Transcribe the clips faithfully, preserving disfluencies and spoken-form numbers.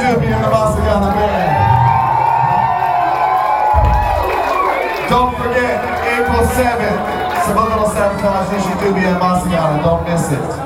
Dubi and the Masigana Band. Don't forget, April seventh, Subliminal Sabotage, Nishi Dubi and Masigana. Don't miss it.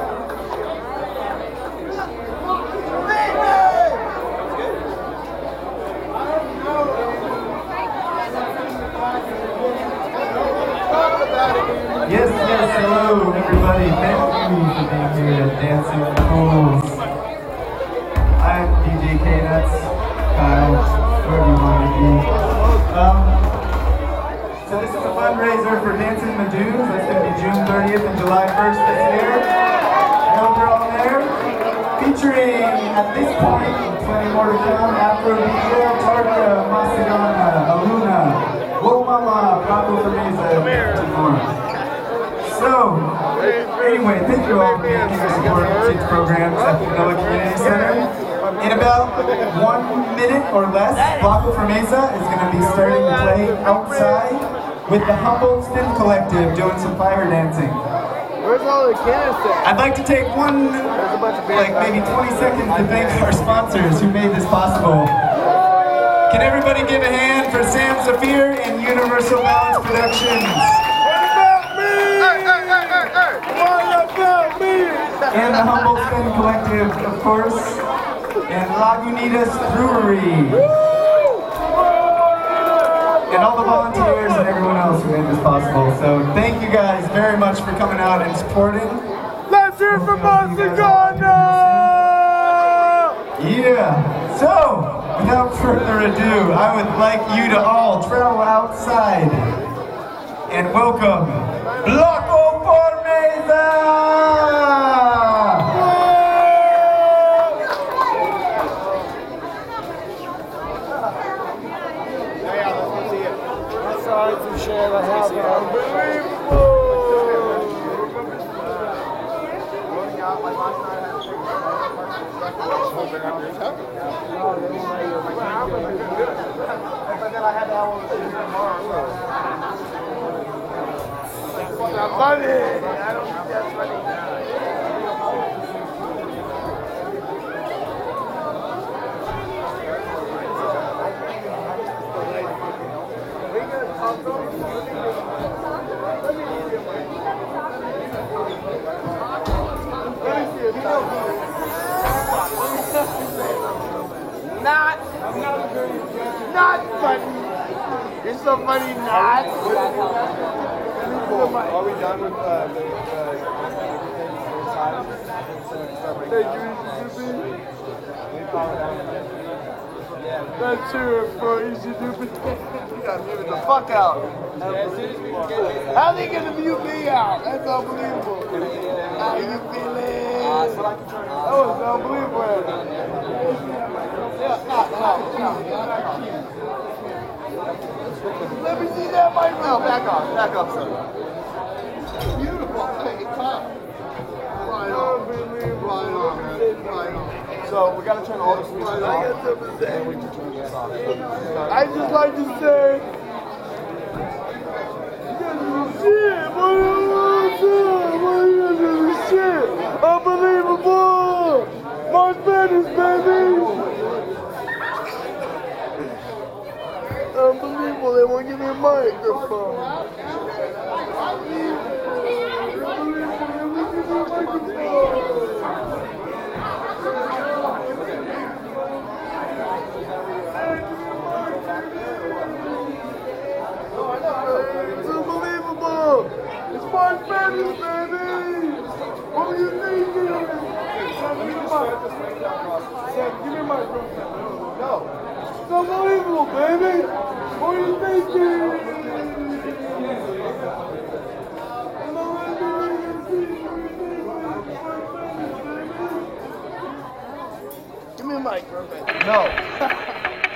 Yes, yes, hello everybody. Thank you for being here at Dancing with the Fools. I'm D J K-Nuts, Kyle, wherever you want to be. Um, so this is a fundraiser for Dancing with the Dudes. That's going to be June thirtieth and July first this year. I hope you're all there. Featuring, at this point, plenty more to come, Afro D J, Tarka, Masigana, Aluna, Whoa Mama, Paco Fermeza, and more. So, anyway, thank you all for your support of kids programs at the Manila Community Center. In about one minute or less, Paco Fermeza is going to be starting to play outside with the Humboldt Spin Collective doing some fire dancing. Where's all the canister? I'd like to take one, like maybe twenty seconds to thank our sponsors who made this possible. Can everybody give a hand for Sam Zafir and Universal Balance Productions? And the Humboldt Spin Collective, of course, and Lagunitas Brewery. And all the volunteers and everyone else who made this possible. So thank you guys very much for coming out and supporting. Let's hear it for Masigana! Yeah. So, without further ado, I would like you to all travel outside and welcome Paco Fermeza! Not funny. I don't think that's funny. Not, not funny. You're so funny, not. Are we done with uh, the uh, That's true for Easy Doopy. You gotta mute the fuck out. How they gonna mute me out? That's unbelievable. How you feeling? That was unbelievable. Let me see that mic. No, back off, back up, son. Beautiful. Hey, come. Right on, right on, man. Right on. So we gotta turn all the switches off. I got something to say. And we can turn this off. I just like to say, you guys are shit, boy. You guys are shit. Unbelievable. March Madness, baby. Unbelievable, they won't give me a microphone. It's unbelievable. It's March Madness, baby. What were you thinking? Sam, give me the mic. Sam, give me a microphone. No. It's unbelievable, baby! What are you thinking? Give me a mic, perfect. No.